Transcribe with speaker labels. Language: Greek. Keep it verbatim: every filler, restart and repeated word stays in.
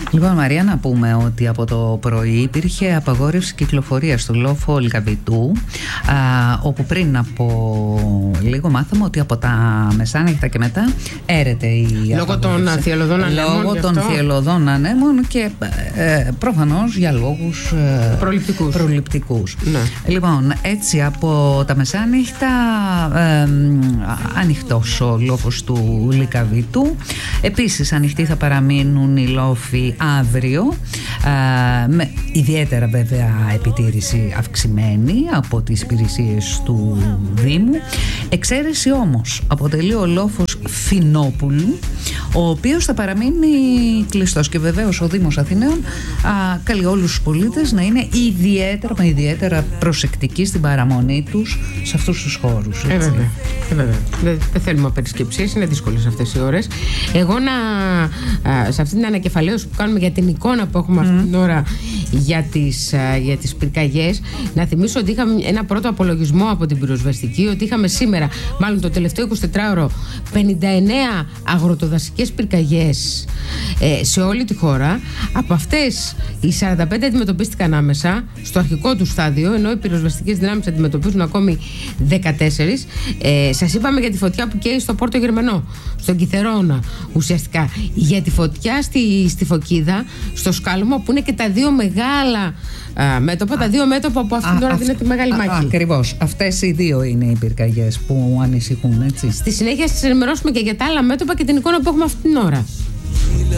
Speaker 1: Λοιπόν, Μαρία, να πούμε ότι από το πρωί υπήρχε απαγόρευση κυκλοφορίας στο λόφο Λυκαβητού, όπου πριν από λίγο μάθαμε ότι από τα μεσάνυχτα και μετά έρεται η
Speaker 2: λόγω των θυελλωδών ανέμων.
Speaker 1: Λόγω των θυελλωδών ανέμων και ε, προφανώς για λόγους ε,
Speaker 2: προληπτικούς.
Speaker 1: προληπτικούς.
Speaker 2: Ναι.
Speaker 1: Λοιπόν, έτσι από τα μεσάνυχτα ε, ανοιχτός ο λόφος του Λυκαβητού. Επίσης ανοιχτοί θα παραμείνουν οι λόφοι αύριο, ε, με ιδιαίτερα βέβαια επιτήρηση αυξημένη από τις υπηρεσίες του Δήμου. Εξαίρεση όμως αποτελεί ο λόφος Φινόπουλου, ο οποίος θα παραμείνει κλειστός, και βεβαίως ο Δήμος Αθηναίων α, καλεί όλους τους πολίτες να είναι ιδιαίτερα, μα ιδιαίτερα προσεκτικοί στην παραμονή τους σε αυτούς τους χώρους.
Speaker 2: Ε, βέβαια. Ε, βέβαια. Δεν, δεν θέλουμε απερισκεψίες, είναι δύσκολες αυτές οι ώρες. Εγώ να, α, σε αυτή την ανακεφαλαίωση που κάνουμε για την εικόνα που έχουμε mm. αυτή την ώρα για τις, α, για τις πυρκαγιές, να θυμίσω ότι είχαμε ένα πρώτο απολογισμό από την πυροσβεστική, ότι είχαμε σήμερα, μάλλον το τελευταίο εικοσιτετράωρο, πενήντα εννέα αγροτοδασικές πυρκαγιές ε, σε όλη τη χώρα. Από αυτές οι σαράντα πέντε αντιμετωπίστηκαν άμεσα στο αρχικό του στάδιο, ενώ οι πυροσβεστικές δυνάμεις αντιμετωπίζουν ακόμη δεκατέσσερις. Ε, σας είπαμε για τη φωτιά που καίει στο Πόρτο Γερμανό, στον Κιθερώνα ουσιαστικά, για τη φωτιά στη, στη Φωκίδα, στο Σκάλωμα, που είναι και τα δύο μεγάλα α, μέτωπα, α, τα δύο μέτωπα που αυτή την ώρα δίνεται τη μεγάλη μάχη.
Speaker 1: Ακριβώς. Αυτές οι δύο είναι οι πυρκαγιές που ανησυχούν, έτσι.
Speaker 2: Στη συνέχεια σας ενημερώσουμε και για τα άλλα μέτωπα και την εικόνα που έχουμε αυτή την ώρα.